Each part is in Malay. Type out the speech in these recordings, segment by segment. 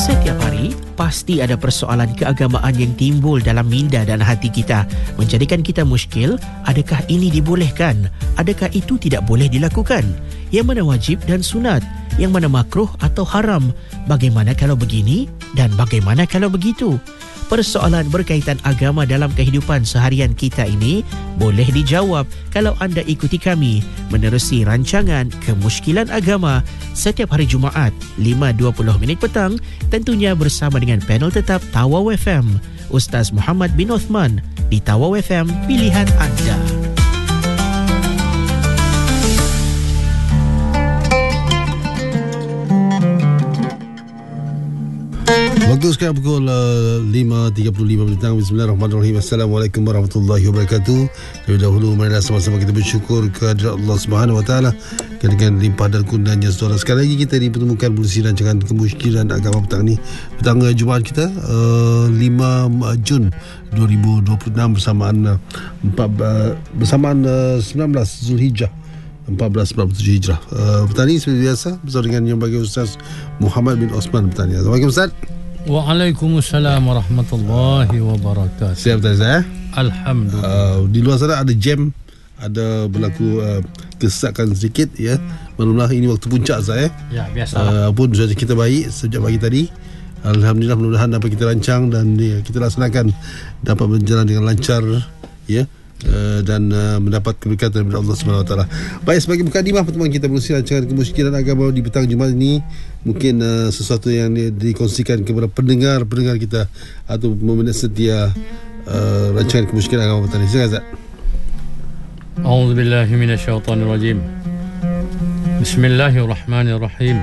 Setiap hari, pasti ada persoalan keagamaan yang timbul dalam minda dan hati kita, menjadikan kita muskil. Adakah ini dibolehkan? Adakah itu tidak boleh dilakukan? Yang mana wajib dan sunat? Yang mana makruh atau haram? Bagaimana kalau begini? Dan bagaimana kalau begitu? Persoalan berkaitan agama dalam kehidupan seharian kita ini boleh dijawab kalau anda ikuti kami menerusi rancangan Kemusykilan Agama setiap hari Jumaat 5.20 petang, tentunya bersama dengan panel tetap Tawau FM, Ustaz Muhammad bin Uthman di Tawau FM, pilihan anda. Waktu sekarang pukul 5.35 petang. Bismillahirrahmanirrahim. Assalamualaikum warahmatullahi wabarakatuh. Lebih dahulu, marilah sama-sama kita bersyukur kehadirat Allah Subhanahu Wa Taala dengan limpah dan kurnianya. Saudara, sekali lagi kita dipertemukan bersama rancangan Kemusykilan Agama petang ni, petang Jumaat kita 5 Jun 2026 bersamaan 19 Zulhijjah 1447 Hijrah. Petang ni seperti biasa bersama dengan yang bagi Ustaz Muhammad bin Osman petang ni. Assalamualaikum Ustaz. Waalaikumsalam warahmatullahi wabarakatuh. Siap tak saya? Alhamdulillah. Di luar sana ada jam, ada berlaku kesesakan sedikit ya. Maklumlah ini waktu puncak saya. Ya, biasalah. Pun cuaca kita baik sejak pagi tadi. Alhamdulillah, mudah-mudahan dapat kita rancang dan kita laksanakan dapat berjalan dengan lancar ya. Dan mendapat keberkatan daripada Allah Subhanahu Wa Taala. Baik, sebagai mukadimah pertemuan kita berusia rancangan Kemusykilan Agama di petang Jumaat ini, mungkin sesuatu yang dikongsikan kepada pendengar kita atau peminat setia rancangan Kemusykilan Agama petang ini. Silakan Ustaz. A'udzubillahi minasyaitonirrajim. Bismillahirrahmanirrahim.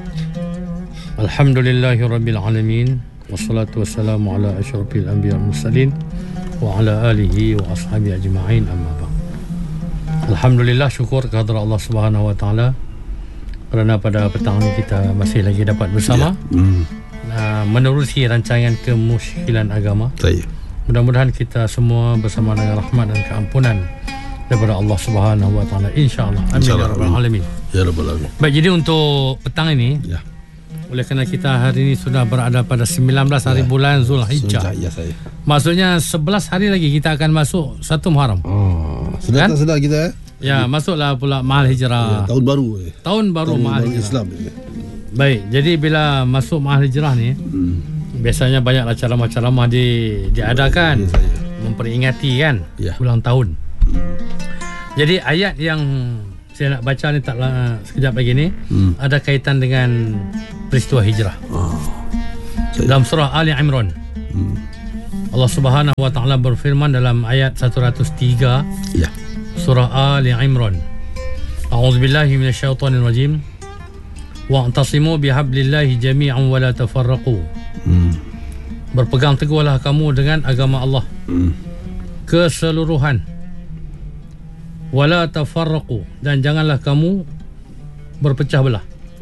Alhamdulillahirabbil alamin, wassalatu wassalamu ala asyrafil anbiya'i wal mursalin wa ala alihi wa ashabi ajma'in, amma ba'd. Alhamdulillah, syukur kehadrat Allah Subhanahu Wa Taala kerana pada petang ini kita masih lagi dapat bersama menerusi rancangan Kemusykilan Agama. Mudah-mudahan kita semua bersama dengan rahmat dan keampunan daripada Allah Subhanahu Wa Taala, insya-Allah. Amin ya rabbal alamin. Ya rabbal alamin. Baik, jadi untuk petang ini, oleh kerana kita hari ini sudah berada pada 19 hari bulan Zulhijjah. Ya, saya. Maksudnya 11 hari lagi kita akan masuk 1 Muharram. Sedar tak sedar kita Ya, masuklah pula Mahal Hijrah. tahun baru. Tahun baru Mahal Hijrah. Islam. Baik, jadi bila masuk Mahal Hijrah ni, biasanya banyaklah ceramah-ceramah diadakan, memperingati kan ulang tahun. Jadi ayat yang saya nak baca ni sekejap lagi ni ada kaitan dengan peristiwa hijrah. Dalam surah Ali Imran, Allah Subhanahu Wa Taala berfirman dalam ayat 103 surah Ali Imran, A'udzubillahi minasyaitonirrajim, wa'tasimu bihablillahi jami'an wa la tafarraqu. Berpegang teguhlah kamu dengan agama Allah keseluruhan, wala tafarraqu, dan janganlah kamu berpecah belah.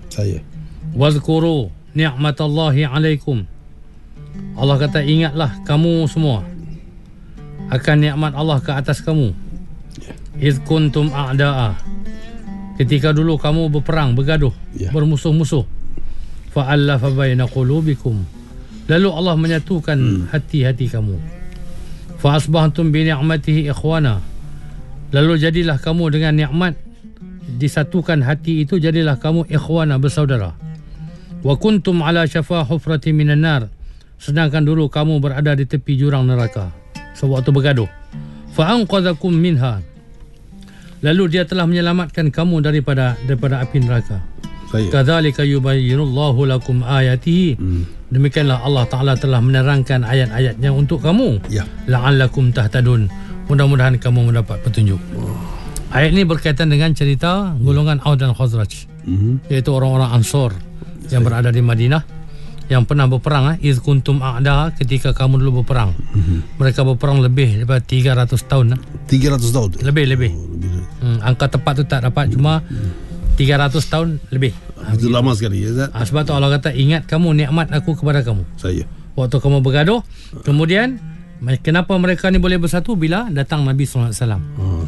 Wazkuru ni'matallahi alaikum. Allah kata, ingatlah kamu semua akan nikmat Allah ke atas kamu. Iz kuntum a'da'a, ketika dulu kamu berperang, bergaduh, bermusuh-musuh. Fa'allafa baina qulubikum, lalu Allah menyatukan hati-hati kamu. Fa asbahtum bi ni'matihi ikhwana, lalu jadilah kamu dengan nikmat disatukan hati itu, jadilah kamu ikhwana, bersaudara. Wa kuntum ala syafa hufrati minan nar, sedangkan dulu kamu berada di tepi jurang neraka sewaktu bergaduh. Fa anqadhakum minha, lalu dia telah menyelamatkan kamu daripada api neraka. Kadzalika yubayyinullahu lakum ayatihi, demikianlah Allah Ta'ala telah menerangkan ayat-ayatnya untuk kamu. La'allakum tahtadun, mudah-mudahan kamu mendapat petunjuk. Ayat ini berkaitan dengan cerita golongan Aus dan Khazraj, iaitu orang-orang Ansor yang berada di Madinah, yang pernah berperang. Iz kuntum a'da, ketika kamu dulu berperang. Mereka berperang lebih daripada 300 tahun. 300 tahun? Lebih. Angka tepat tu tak dapat, cuma 300 tahun lebih. Itu lama sekali ya. Sebab tu Allah kata, ingat kamu nikmat aku kepada kamu waktu kamu bergaduh. Kemudian kenapa mereka ni boleh bersatu? Bila datang Nabi SAW.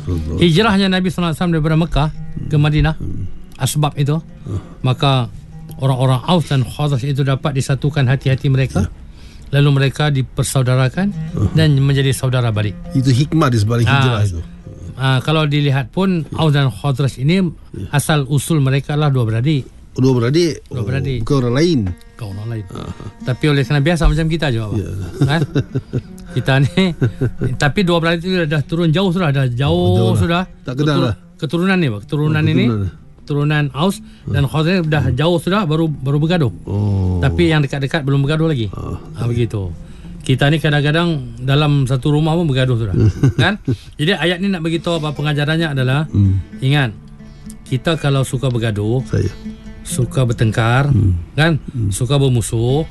Hijrahnya Nabi SAW daripada Mekah ke Madinah, asbab itu, maka orang-orang Aus dan Khazraj itu dapat disatukan hati-hati mereka, lalu mereka dipersaudarakan dan menjadi saudara balik. Itu hikmah di sebalik hijrah itu. Kalau dilihat pun Aus dan Khazraj ini asal usul mereka adalah dua beradik. Bukan orang lain. Tapi oleh kerana biasa macam kita juga, kan? Kita ni tapi dua beradik itu dah turun jauh sudah, sudah. Tak kenal lah. Keturunan ni, keturunan Aus dan Khazraj dah jauh sudah, baru bergaduh. Tapi yang dekat-dekat belum bergaduh lagi. Begitu. Kita ni kadang-kadang dalam satu rumah pun bergaduh sudah. Kan? Jadi ayat ni nak beritahu apa pengajarannya adalah ingat, kita kalau suka bergaduh, suka bertengkar, kan? Suka bermusuh,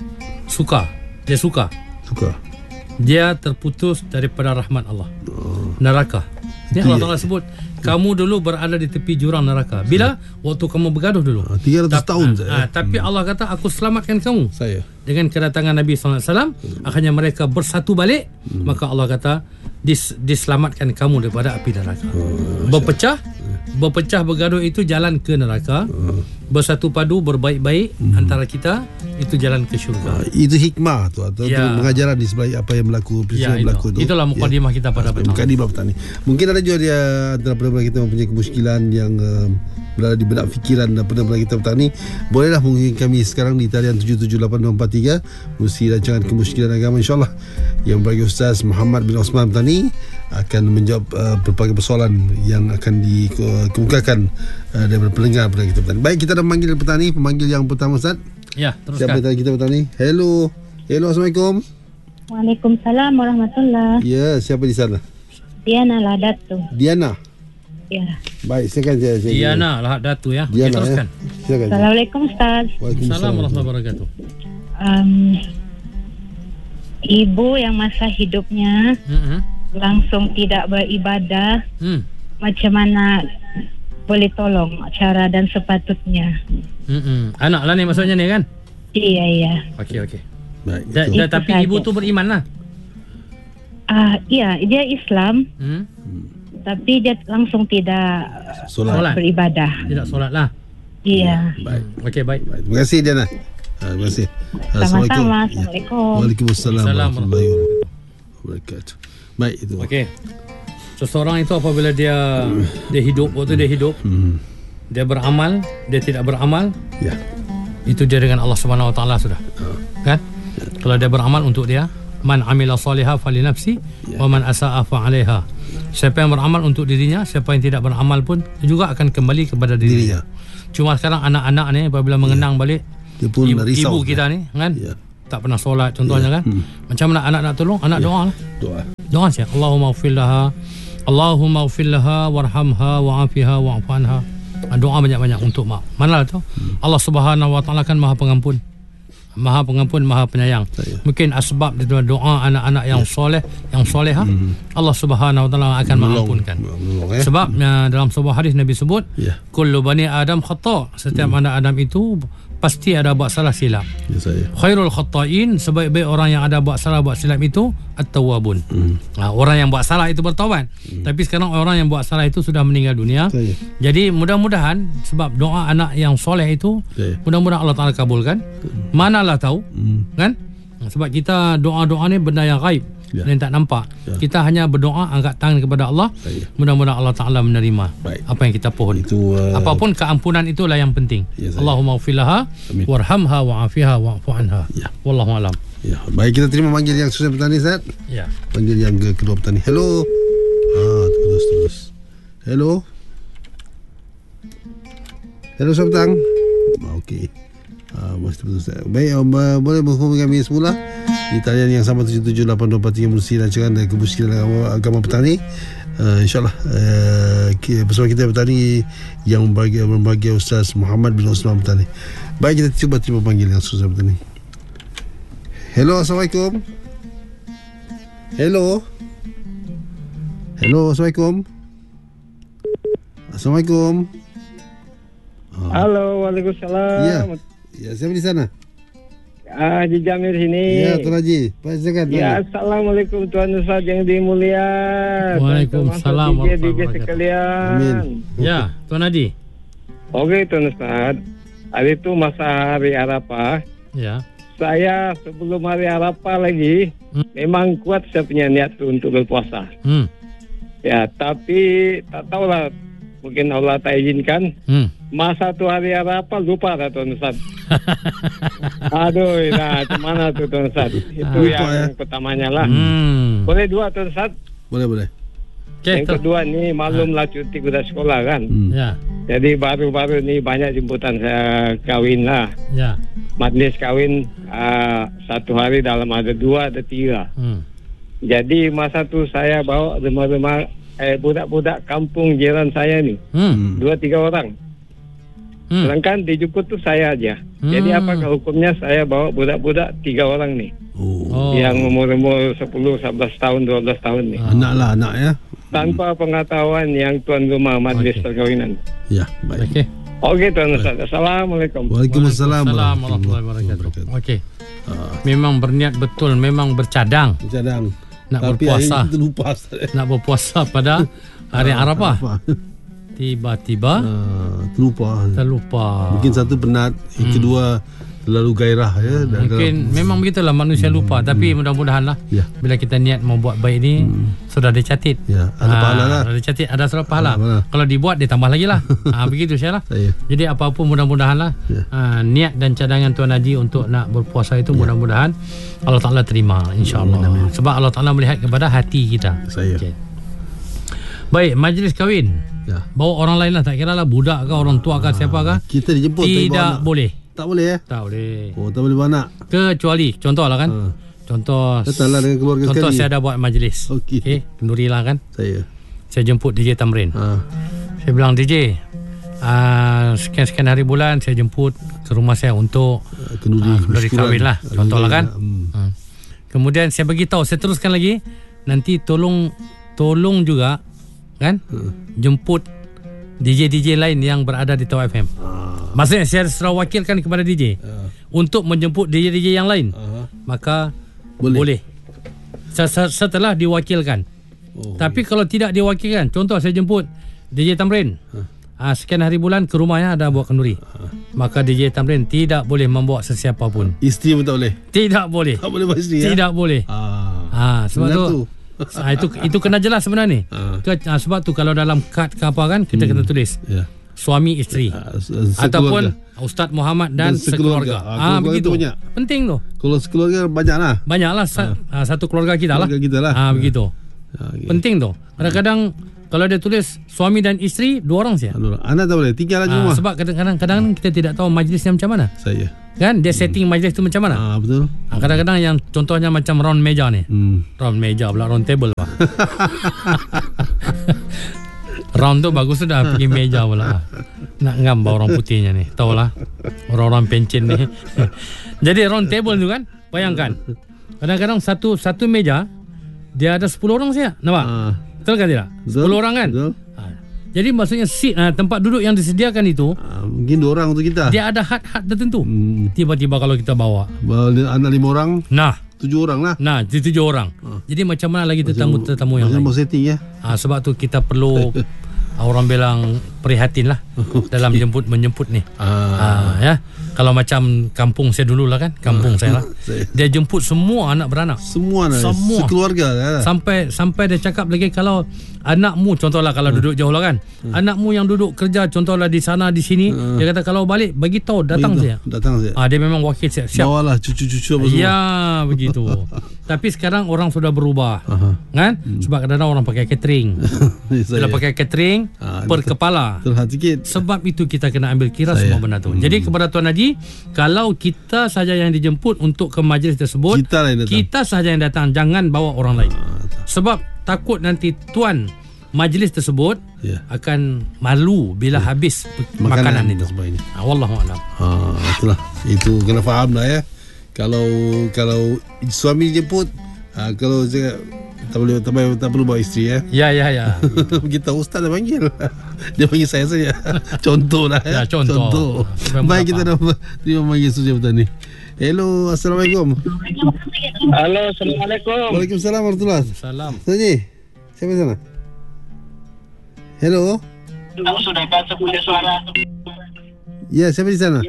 dia terputus daripada rahmat Allah. Neraka. Ini Allah Ta'ala sebut, kamu dulu berada di tepi jurang neraka. Bila? Waktu kamu bergaduh dulu. 300 tahun saya. Tapi Allah kata, aku selamatkan kamu. Dengan kedatangan Nabi SAW, akhirnya mereka bersatu balik. Maka Allah kata, diselamatkan kamu daripada api neraka. Berpecah bergaduh itu jalan ke neraka. Bersatu padu berbaik-baik antara kita, itu jalan ke syurga. Itu hikmah tu, atau pengajaran di sebalik apa yang berlaku, berlaku tu. Itulah mukadimah kita pada mukadimah petang ni. Mungkin ada juga dia antara pendengar kita mempunyai kemusykilan yang berada di benak fikiran dan pendengar kita petang ni, bolehlah menghubungi kami sekarang di talian 778243 mesti rancangan kemusykilan agama, insyaAllah yang bagi Ustaz Muhammad bin Osman petang ni akan menjawab berbagai persoalan yang akan dikemukakan daripada pendengar kita petang. Baik, kita dah memanggil petang ni, pemanggil yang pertama, Ustaz. Ya, teruskan. Siapa tadi kita petang ni? Hello, Assalamualaikum. Waalaikumsalam warahmatullahi. Ya, siapa di sana? Diana lah, Datu. Diana. Ya. Baik, silakan saya. Diana lah, Datu ya. Diana, teruskan. Silakan. Assalamualaikum, Ustaz. Waalaikumsalam warahmatullahi wabarakatuh. Ibu yang masa hidupnya langsung tidak beribadah, macam mana boleh tolong cara dan sepatutnya? Anak lah ni maksudnya ni kan? Iya. Okey. Baik. Tapi ibu tu beriman lah. Iya, dia Islam. Tapi dia langsung tidak beribadah. Tidak solat lah. Iya. Baik. Okey, baik. Terima kasih, Diana. Terima kasih. Sama-sama. Assalamualaikum. Waalaikumsalam warahmatullahi wabarakatuh. Baik, itu. Okey. Seseorang itu apabila dia hidup, waktu dia hidup, dia beramal, dia tidak beramal, itu dia dengan Allah Subhanahu Wa Taala sudah. Kan? Kalau dia beramal untuk dia, man amila salihah falinafsi wa man asaa fa 'alaiha. Siapa yang beramal untuk dirinya, siapa yang tidak beramal pun juga akan kembali kepada dirinya. Cuma sekarang anak-anak ni apabila mengenang balik ibu kita ni kan, tak pernah solat contohnya kan. Macam mana anak nak tolong? Anak doa lah. Doa saja. Allahumma ighfir laha warhamha wa'afiha wa'fu anha. Doa banyak-banyak untuk mak. Manalah tu? Allah Subhanahu Wa Taala kan Maha Pengampun. Maha Pengampun, Maha Penyayang. Mungkin asbab daripada doa anak-anak yang soleh, yang soleha, Allah Subhanahu Wa Taala akan mengampunkan. Sebab dalam sebuah hadis Nabi sebut, kullu bani Adam khata'. Setiap anak Adam itu pasti ada buat salah silap. Khairul khata'in, sebaik-baik orang yang ada buat salah buat silap itu at-tawwabun. Orang yang buat salah itu bertaubat. Tapi sekarang orang yang buat salah itu sudah meninggal dunia. Jadi mudah-mudahan sebab doa anak yang soleh itu mudah-mudahan Allah Taala kabulkan. Manalah tahu kan? Sebab kita doa-doa ni benda yang gaib, yang tak nampak. Kita hanya berdoa, angkat tangan kepada Allah. Mudah-mudahan Allah Ta'ala menerima apa yang kita pohon. Apapun keampunan itulah yang penting. Allahumma ighfir laha warhamha wa'afiha wa'fu anha. Wallahu a'lam. Baik, kita terima panggil yang susah petani, Ustaz. Panggil yang kedua petani. Hello. Terus. Hello, selamat petang. Okey. Baik, boleh menghubungi kami semula di talian yang sama 778243 Musi rancangan dan kemusykilan agama petani. InsyaAllah bersama kita petani yang membagi Ustaz Muhammad bin Osman petani. Baik, kita cuba terima panggil yang susah petani. Hello, Assalamualaikum. Hello, Assalamualaikum. Halo, Waalaikumsalam. Ya, siapa di sana? Haji Jamil sini. Ya, Tuan Haji. Silakan. Ya, Assalamualaikum Tuan Ustaz yang dimulia. Waalaikumsalam DJ sekalian. Amin. Ya, Tuan Haji. Okey, Tuan Ustaz. hari itu masa hari Arafah. Ya. Saya sebelum hari Arafah lagi memang kuat saya punya niat tu untuk berpuasa. Ya, tapi tak tahulah, mungkin Allah tak izinkan. Masa tu hari Arafah lupa dah Tuan Ustaz. Aduh, nah, kemana tu Tuan Ustaz? Itu yang pertamanya lah. Boleh dua Tuan Ustaz? Boleh. Okay, yang kedua ni maklumlah cuti kuda sekolah kan. Ya. Jadi baru-baru ni banyak jemputan saya kahwin lah. Ya. Majlis kahwin satu hari dalam ada 2 ada 3. Jadi masa tu saya bawa remah-remah budak-budak kampung jiran saya ni. 2-3 orang. Sedangkan dijemput tu saya aja. Jadi apakah hukumnya saya bawa budak-budak 3 orang ni? Yang umur 10-11 tahun 12 tahun ni. Anak ya. Tanpa pengetahuan yang tuan rumah majlis perkahwinan. Ya, baik. Okey Tuan Ustaz. Assalamualaikum. Waalaikumsalam warahmatullahi wabarakatuh. Okey. Memang berniat betul, memang bercadang. Nak tapi berpuasa. Nak berpuasa pada hari Arafah. Tiba-tiba terlupa. Mungkin satu penat, yang kedua terlalu gairah ya. Mungkin memang begitulah manusia lupa. Tapi mudah-mudahanlah bila kita niat membuat baik ni sudah dicatat. Ya, ada pahala lah. Sudah dicatat, ada surat pahala. Kalau dibuat dia tambah lagi lah. Begitu Syahlah. Jadi apa-apa mudah-mudahanlah niat dan cadangan Tuan Haji untuk nak berpuasa itu mudah-mudahan Allah Ta'ala terima, insya-Allah. Sebab Allah Ta'ala melihat kepada hati kita. Okay. Baik, majlis kahwin. Bawa orang lain lah, tak kira lah budak ke orang tua ke siapa ke. Kita dijemput tidak boleh. Tak boleh Tak boleh. Tak boleh bawa anak. Kecuali contoh lah kan. Contoh datanglah dengan keluarga sekali. Contoh saya ada buat majlis. Okey. Kenduri lah kan. Saya jemput DJ Tamrin. Saya bilang DJ, sekian-sekian hari bulan saya jemput ke rumah saya untuk kenduri kahwin lah. Contoh lah kan. Kemudian saya bagi tahu, saya teruskan lagi. Nanti tolong juga kan jemput DJ lain yang berada di Tau FM. Maksudnya saya serah wakilkan kepada DJ untuk menjemput DJ yang lain. Maka boleh. Setelah diwakilkan. Tapi kalau tidak diwakilkan, contoh saya jemput DJ Tamrin. Sekian hari bulan ke rumahnya ada buat kenduri. Maka DJ Tamrin tidak boleh membawa sesiapa pun. Isteri pun tak boleh. Tidak boleh. Tak boleh bawa isteri. Tidak boleh. Sebab itu kena jelas sebenarnya. Sebab tu kalau dalam kad ke apa kan kita kena tulis. Suami isteri ataupun Ustaz Muhammad dan sekeluarga. Begitu. Penting tu. Kalau sekeluarga banyaklah satu keluarga kita lah. Begitu. Penting tu. Kadang-kadang kalau dia tulis suami dan isteri 2 orang saja. Anak tak boleh tinggal lagi rumah. Sebab kadang-kadang kita tidak tahu majlisnya macam mana. Kan dia setting majlis tu macam mana. Betul. Kadang-kadang yang contohnya macam round meja ni. Round meja pula, round table lah. Round tu bagus sudah, pergi meja pula. Nak ngambau orang putihnya ni. Tahulah orang-orang pencen ni. Jadi round table tu kan, bayangkan. Kadang-kadang satu meja dia ada 10 orang saja. Nampak? Betul kan tidak? 10 orang kan? Betul. Jadi maksudnya seat tempat duduk yang disediakan itu mungkin 2 orang untuk kita. Dia ada had tertentu. Tiba-tiba kalau kita bawa anak 5 orang. 7 orang lah. 7 orang. Jadi macam mana lagi tetamu yang lain? Setting ya. Sebab tu kita perlu orang bilang prihatin lah dalam menyemput ni. Ya. Kalau macam kampung saya dulu lah kan, kampung saya lah. Dia jemput semua anak beranak. Semua. Sekeluarga lah. Sampai dia cakap lagi kalau anakmu, contohlah kalau duduk jauh lah kan, anakmu yang duduk kerja contohlah di sana di sini, dia kata kalau balik bagi tahu datang saya. Dia memang wakil siap. Bawalah cucu-cucu apa semua. Ya, begitu. Tapi sekarang orang sudah berubah. Kan? Sebab kadang-kadang orang pakai catering. Bila pakai catering per kepala. Sebab itu kita kena ambil kira semua benda tu. Jadi kepada Tuan Haji, kalau kita saja yang dijemput untuk ke majlis tersebut, kita saja yang datang, jangan bawa orang lain. Sebab takut nanti tuan majlis tersebut akan malu bila habis makanan itu. Wallahualam. Itulah. Itu kena faham lah ya. Kalau suami jemput, kalau saya tak perlu bawa isteri ya. Ya. Kita ustaz dah panggil. Dia panggil saya saja. Contoh lah ya. Contoh. Baik, kita dah terima panggil jemputan ni. Hello, Assalamualaikum. Halo, Assalamualaikum. Waalaikumsalam warahmatullahi wabarakatuh. Tadi, siapa sana? Hello. Kamu sudah kasih punya suara. Ya, siapa di sana?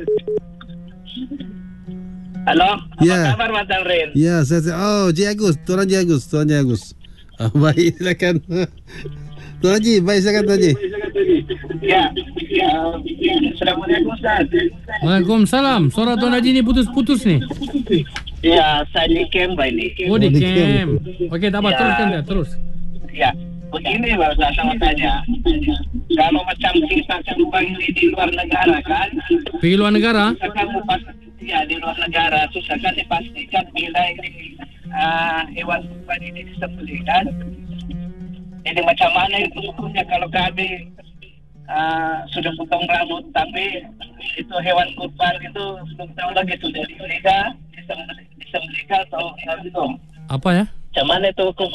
Halo, Ya. apa kabar Mantan Rin? Ya, saya Cik Agus, Tuan Haji Agus. Baik, silakan. Tuan Haji, baik silakan Tuan Haji. Ya. Assalamualaikum Ustaz. Waalaikumsalam. Suara Tuan Haji ni putus-putus ni. Ya, saya di camp ini. Oh, di camp. Okey, tak apa, Ya. teruskan dah, terus. Ya, begini Pak Ustaz, saya mau tanya. Kalau macam kita terbang ini di luar negara kan? Pergi luar negara? Di luar negara, susah kan dipastikan bila ini hewan kurban ini disembelihkan. Jadi macam mana itu hukumnya kalau kami sudah potong rambut, tapi itu hewan kurban itu belum tahu lagi sudah disembelihkan atau belum? Apa ya? Macam mana itu hukum?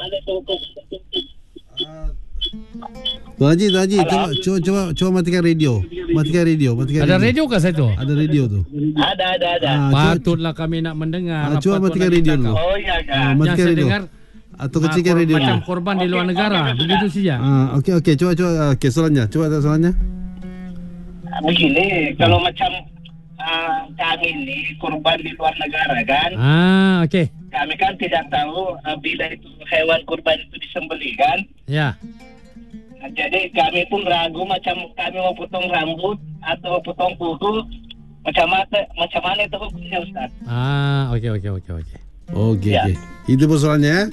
Tuan Haji, cuba matikan radio. Ada radio ke saya tu? Ada radio tu. Ada. Patutlah kami nak mendengar. Cuba matikan radio dulu. Oh iya kan. Matikan Yang saya radio. dengar Atau kecilkan radio macam dulu. korban di luar negara. Begitu saja. Okey, cuba. Okey, soalannya. Cuba tak soalannya? Begini, kalau macam kami ni korban di luar negara kan, Okey. kami kan tidak tahu bila itu hewan kurban itu disembelih kan. Ya. Jadi kami pun ragu macam kami mau potong rambut atau potong kuku, macam mana itu hukumnya Ustaz? Okey. Okey. Ya. Itu persoalannya.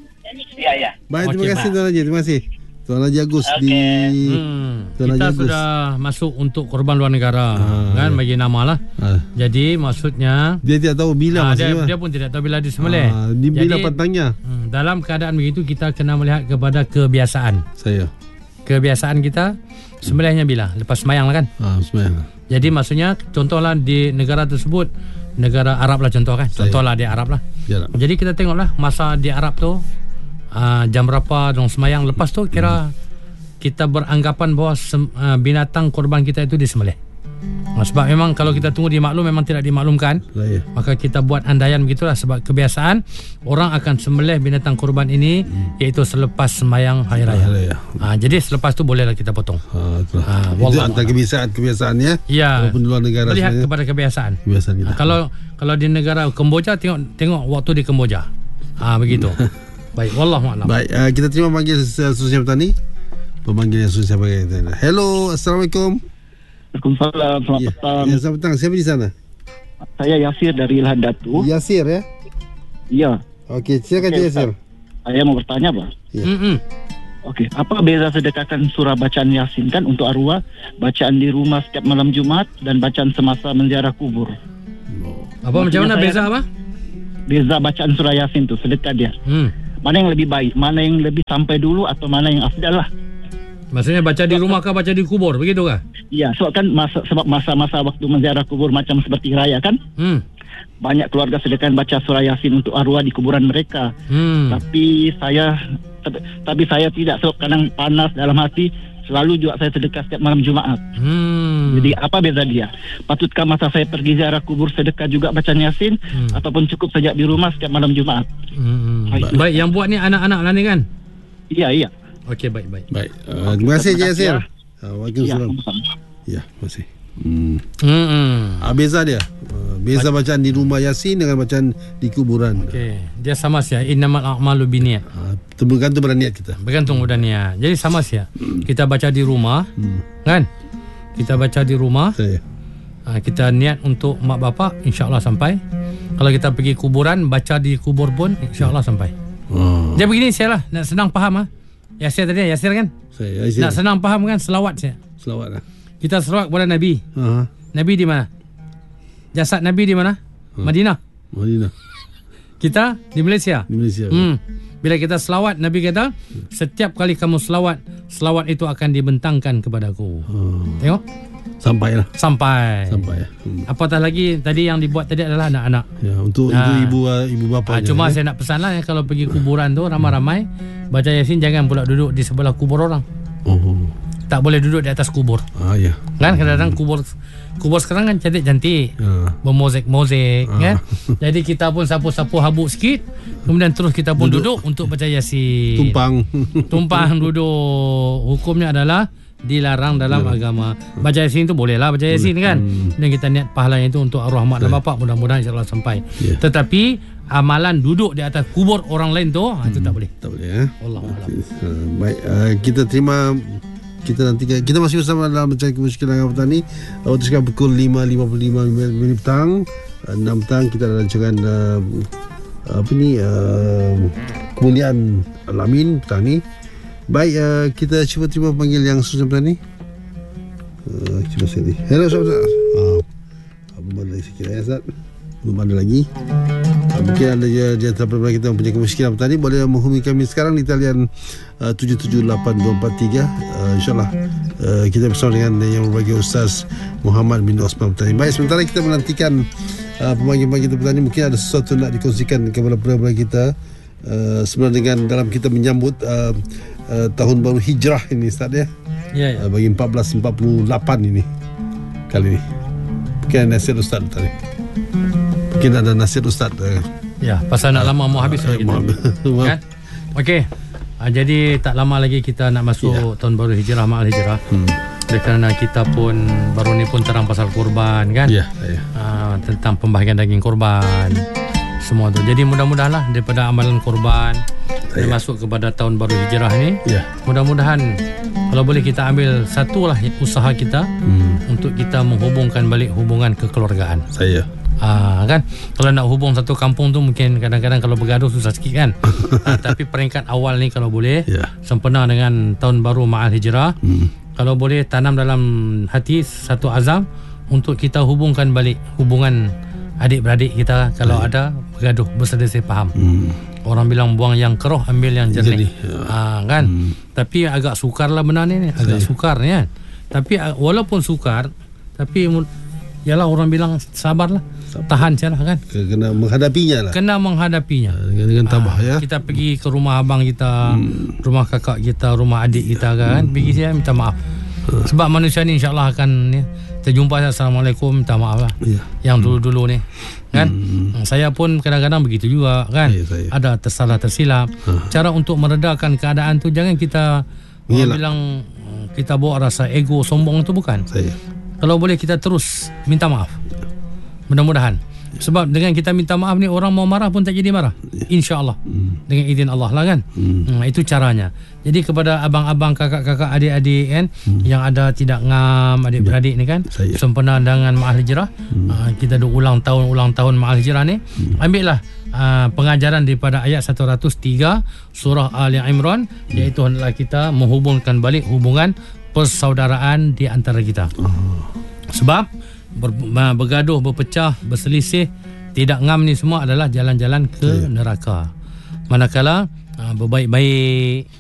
Ya. Baik, terima Okey, kasih Tuan Haji. Terima kasih. Tuan Haji Agus Okey. di Tuan Haji Kita Agus. sudah masuk untuk korban luar negara, kan, bagi nama lah. Jadi maksudnya Dia tidak tahu bila dia pun tidak tahu bila disembelih. Bila Jadi, petangnya. dalam keadaan begitu kita kena melihat kepada kebiasaan. Kebiasaan kita sembelihnya bila? Lepas sembahyang lah kan? Sembahyang. Jadi maksudnya contohlah di negara tersebut, negara Arab lah contoh kan? Contohlah di Arab lah. Yalah. Jadi kita tengoklah masa di Arab tu jam berapa dong sembahyang, lepas tu kira kita beranggapan bahawa binatang korban kita itu disembelih. Sebab memang kalau kita tunggu dimaklum memang tidak dimaklumkan. Maka kita buat andaian begitulah, sebab kebiasaan orang akan sembelih binatang korban ini iaitu selepas sembahyang hari raya. Jadi selepas tu bolehlah kita potong. Itu antara kebiasaannya. Ya. Walaupun di luar negara melihat sebenarnya. kepada kebiasaan. Kebiasaan kita. Kalau di negara Kemboja tengok waktu di Kemboja. Begitu. Baik, wallahu a'lam. Baik, kita terima panggil Susi Petani. Pemanggil yang Susi Petani. Hello, Assalamualaikum. Waalaikumsalam, selamat petang. Ya, selamat petang. Siapa di sana? Saya Yasir dari Ilhan Datu. Yasir ya? Iya. Okey, silakan Cik Yasir. Saya mau bertanya, Pak. Ya. Okey, apa beza sedekahkan surah bacaan Yasin kan untuk arwah, bacaan di rumah setiap malam Jumat dan bacaan semasa menziarah kubur? Macam mana beza apa? Beza bacaan surah Yasin tu, sedekah dia. Mana yang lebih baik? Mana yang lebih sampai dulu atau mana yang afdal lah? Maksudnya baca di rumah kah, baca di kubur, begitu kah? Ya, sebab kan masa-masa waktu menziarah kubur macam seperti raya kan? Banyak keluarga sedekah baca surah Yasin untuk arwah di kuburan mereka. Tapi saya tidak, sebab kadang panas dalam hati, selalu juga saya sedekah setiap malam Jumaat. Jadi apa beza dia? Patutkah masa saya pergi ziarah kubur sedekah juga baca Yasin ataupun cukup saja di rumah setiap malam Jumaat? Baik, yang buat ni anak-anak lah ni kan? Iya. Okey, baik. Terima kasih Cik Yasir. Waalaikumsalam. Ya, terima kasih. Beza dia. Beza bacaan di rumah Yasin dengan bacaan di kuburan. Okey, dia sama saja. Innamal a'malu binniyat. Bergantung pada niat kita. Bergantung pada niat. Jadi sama saja. Kita baca di rumah, kan? Kita baca di rumah. Kita niat untuk mak bapak, insya-Allah sampai. Kalau kita pergi kuburan, baca di kubur pun insya-Allah sampai. Dia begini saya lah, nak senang faham Yasir tadi, Yasir kan? Yasir. Nak senang faham kan, selawat saya. Selawat lah. Kita selawat kepada Nabi. Nabi di mana? Jasad Nabi di mana? Madinah. Kita di Malaysia. Bila kita selawat, Nabi kata, setiap kali kamu selawat, selawat itu akan dibentangkan kepadaku. Tengok. Sampai. Apatah lagi tadi yang dibuat tadi adalah anak-anak. Ya, untuk ibu bapa. Cuma saya nak pesanlah kalau pergi kuburan tu ramai-ramai baca Yasin, jangan pula duduk di sebelah kubur orang. Tak boleh duduk di atas kubur. Ya. Kan kadang-kadang kubur sekarang kan cantik-cantik. Bermozek-mozek kan. Jadi kita pun sapu-sapu habuk sikit, kemudian terus kita pun duduk untuk baca Yasin. Tumpang duduk. Hukumnya adalah dilarang dalam agama. Baca Yasin tu boleh lah, baca Yasin kan. Dan kita niat pahalanya itu untuk arwah mak dan bapak, mudah-mudahan insya-Allah sampai. Tetapi amalan duduk di atas kubur orang lain tu itu tak boleh. Tak boleh. Wallahualam. Baik, kita terima. Kita nanti kita masih bersama dalam Mencari Kemusykilan Agama Petani. Waktu sekarang pukul 5.55 petang. 6 petang kita ada rancangan kemuliaan Al-Amin petang ni. Baik, kita cuba terima panggil yang susah petang ni. Cuba sekali. Hello Ustaz. Belum ada lagi sikit Ustaz. Belum ada lagi. Mungkin ada di antara pendengar kita yang punya kemusykilan petani, boleh menghubungi kami sekarang di talian 778243. InsyaAllah kita bersama dengan yang berbahagia Ustaz Muhammad bin Osman Petani. Baik, sementara kita menantikan pemanggil-pemanggil kita petani, mungkin ada sesuatu nak dikongsikan kepada pendengar kita sebenarnya dengan dalam kita menyambut tahun baru hijrah ini Ustaz ya. Ya. Bagi 1448 ini kali ini. Mungkin nasihat Ustaz tadi. Mungkin ada nasihat Ustaz. Ya, pasal nak lama mau habis kita. Kan? Okey. Jadi tak lama lagi kita nak masuk tahun baru hijrah, ma'al hijrah. Kerana kita pun baru ni pun terang pasal kurban kan. Tentang pembahagian daging kurban. Semua tu. Jadi mudah-mudahanlah daripada amalan kurban masuk kepada tahun baru hijrah ni. Mudah-mudahan kalau boleh kita ambil satulah usaha kita untuk kita menghubungkan balik hubungan kekeluargaan. Kan kalau nak hubung satu kampung tu mungkin kadang-kadang kalau bergaduh susah sikit kan. Tapi peringkat awal ni kalau boleh sempena dengan tahun baru ma'al hijrah, kalau boleh tanam dalam hati satu azam untuk kita hubungkan balik hubungan adik-beradik kita. Kalau ada bergaduh berselisih faham, orang bilang buang yang keruh ambil yang jernih. Kan tapi agak sukar lah benar ni, agak sukar ni kan. Tapi walaupun sukar, tapi yalah orang bilang sabarlah, tahan sajalah kan. Kena menghadapinya lah. Kena menghadapinya. Dengan tabah ya. Kita pergi ke rumah abang kita, rumah kakak kita, rumah adik kita kan. Pergi saya minta maaf. Sebab manusia ni insya-Allah akan terjumpa. Assalamualaikum, minta maaf lah. Yang dulu-dulu ni kan. Saya pun kadang-kadang begitu juga kan. Ada tersalah tersilap. Cara untuk meredakan keadaan tu jangan kita bilang kita bawa rasa ego sombong tu bukan. Kalau boleh kita terus minta maaf. Mudah-mudahan. Sebab dengan kita minta maaf ni orang mau marah pun tak jadi marah. InsyaAllah. Dengan izin Allah lah kan. Itu caranya. Jadi kepada abang-abang, kakak-kakak, adik-adik kan, yang ada tidak ngam adik-beradik ni kan, sempena dengan ma'al hijrah, kita dah ulang tahun ma'al hijrah ni, ambillah pengajaran daripada ayat 103 surah Ali Imran, iaitu hendaklah kita menghubungkan balik hubungan persaudaraan di antara kita. Sebab bergaduh, berpecah, berselisih, tidak ngam ni semua adalah jalan-jalan ke neraka. Manakala berbaik-baik,